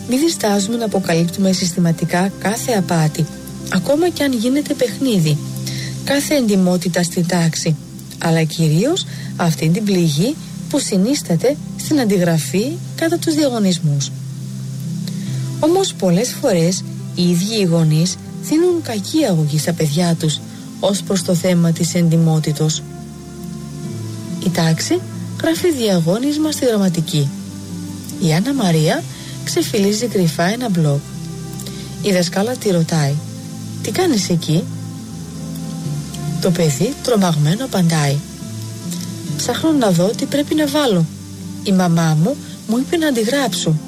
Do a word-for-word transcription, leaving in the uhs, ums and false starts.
Μην διστάζουμε να αποκαλύπτουμε συστηματικά κάθε απάτη, ακόμα και αν γίνεται παιχνίδι, κάθε εντιμότητα στην τάξη, αλλά κυρίως αυτή την πληγή που συνίσταται στην αντιγραφή κατά τους διαγωνισμούς. Όμως πολλές φορές οι ίδιοι οι γονείς δίνουν κακή αγωγή στα παιδιά τους ως προς το θέμα της εντιμότητος. Η τάξη γράφει διαγώνισμα στη γραμματική. Η Άννα Μαρία ξεφυλίζει κρυφά ένα μπλοκ. Η δασκάλα τη ρωτάει: «Τι κάνεις εκεί?» Το παιδί τρομαγμένο απαντάει: «Ψάχνω να δω τι πρέπει να βάλω. Η μαμά μου μου είπε να αντιγράψω